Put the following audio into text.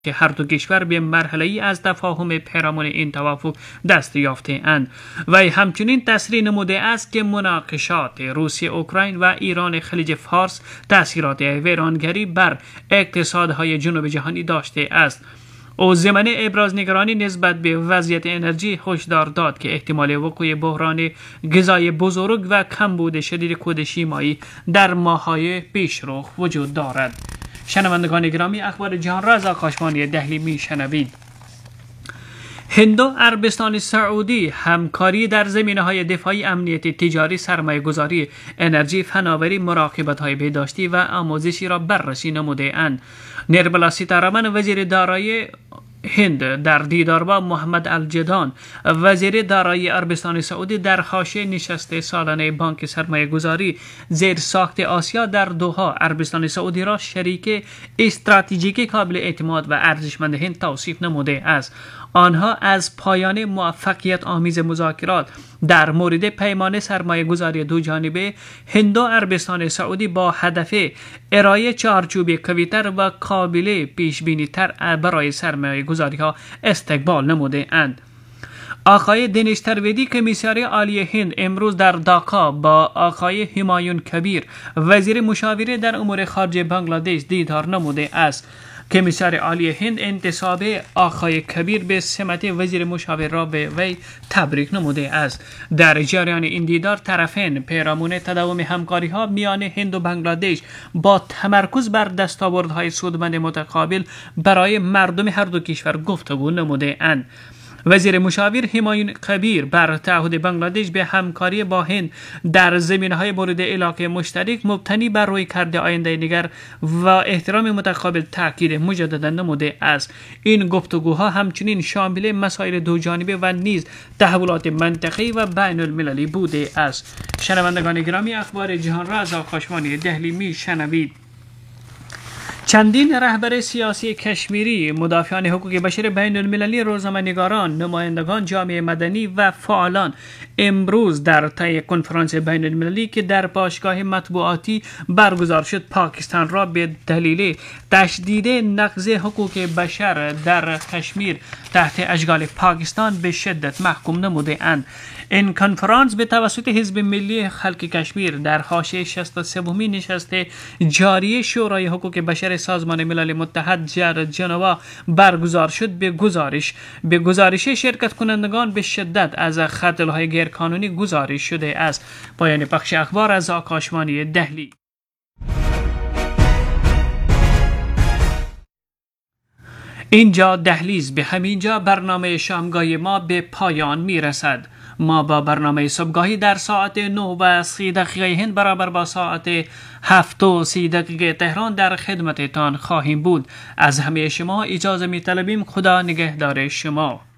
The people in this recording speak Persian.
که هر دو کشور به مرحله‌ای از تفاهم پیرامون این توافق دست یافته‌اند و همچنین تصریح نموده است که مناقشات روسیه، اوکراین و ایران خلیج فارس تأثیرات ویرانگری بر اقتصادهای جنوب جهانی داشته است. او ضمن ابراز نگرانی نسبت به وضعیت انرژی هشدار داد که احتمال وقوع بحران غذایی بزرگ و کمبود شدید کود شیمیایی در ماه‌های پیشرو وجود دارد. شنوندگان گرامی، اخبار جهان را از آکاشوانی دهلی میشنوید. هند و عربستان سعودی همکاری در زمینه‌های دفاعی، امنیت تجاری، سرمایه‌گذاری، انرژی، فناوری، مراقبت‌های بهداشتی و آموزشی را بررسی نموده‌اند. نرملا سیتارامن وزیر دارایی هند در دیدار با محمد الجدان وزیر دارایی عربستان سعودی در حاشیه نشست سالانه بانک سرمایه گذاری زیر ساخت آسیا در دوحا عربستان سعودی را شریک استراتژیک قابل اعتماد و ارزشمند هند توصیف نموده است. آنها از پایان موفقیت آمیز مذاکرات در مورد پیمان سرمایه گذاری دو جانبه هند و عربستان سعودی با هدف ارائه چارچوب قوی‌تر و قابل پیش بینی تر برای سرمایه گذاری ها استقبال نموده اند. آقای دنیش ترویدی کمیسر عالی هند امروز در داکا با آقای همایون کبیر وزیر مشاوره در امور خارجه بنگلادش دیدار نموده است. کمیسر عالی هند انتصاب آقای کبیر به سمت وزیر مشاور را به وی تبریک نموده است. در جریان این دیدار طرفین پیرامون تداوم همکاری ها میان هند و بنگلادش با تمرکز بر دستاوردهای سودمند متقابل برای مردم هر دو کشور گفتگو نموده اند. وزیر مشاور همایون کبیر بر تعهد بنگلادش به همکاری با هند در زمینه‌های مورد علاقه مشترک مبتنی بر رویکرد آینده نگر و احترام متقابل تاکید مجددا نموده است. این گفتگوها همچنین شامل مسائل دو جانبه و نیز تحولات منطقه‌ای و بین المللی بوده است. شنوندگان گرامی، اخبار جهان را از آکاشوانی دهلی میشنوید. چندین رهبر سیاسی کشمیری، مدافعان حقوق بشر بین المللی، روزنامه‌نگاران، نمایندگان جامعه مدنی و فعالان امروز در طی کنفرانس بین المللی که در باشگاه مطبوعاتی برگزار شد پاکستان را به دلیل تشدید نقض حقوق بشر در کشمیر تحت اشغال پاکستان به شدت محکوم نموده اند. این کنفرانس به توسط حزب ملی خلق کشمیر در حاشیه 63 نشست جاری شورای حقوق بشر سازمان ملل متحد در ژنو برگزار شد. به گزارش شرکت کنندگان به شدت از خطرهای غیرقانونی گزارش شده است. پایان پخش اخبار از آکاشوانی دهلی. اینجا دهلیز، به همینجا برنامه شامگاهی ما به پایان میرسد. ما با برنامه صبحگاهی در ساعت 9:30 هند برابر با ساعت 7:30 تهران در خدمتتان خواهیم بود. از همه شما اجازه می طلبیم. خدا نگهدار شما.